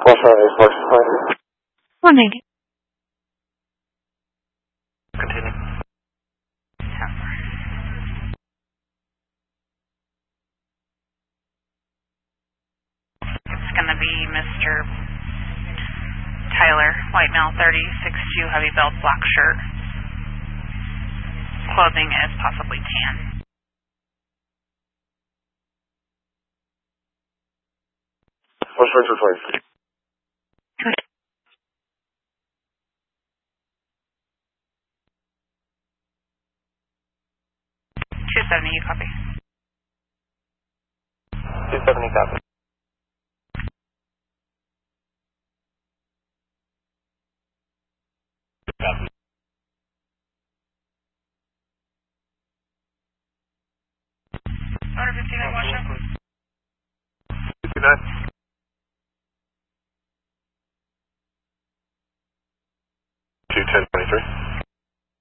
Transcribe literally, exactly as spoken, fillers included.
one seven eight Sparks five. one eighty. Continue. It's going to be Mister Tyler, white male, thirty, six two, heavy belt, black shirt. Clothing is possibly tan. one twenty-two twenty-three. two seventy, you copy. two seventy, copy. Copy. Order fifty-nine, Washington. fifty-nine. two ten twenty-three.